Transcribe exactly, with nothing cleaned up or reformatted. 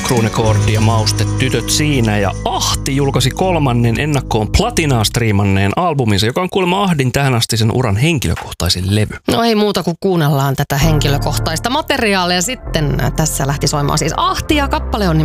Kruunekordi ja Mauste tytöt siinä. Ja Ahti julkaisi kolmannen ennakkoon platinaa striimanneen albuminsa, joka on kuulemma Ahdin tähän asti sen uran henkilökohtaisin levy. No ei muuta kuin kuunnellaan tätä henkilökohtaista materiaalia. Sitten tässä lähti soimaan siis Ahti ja kappale on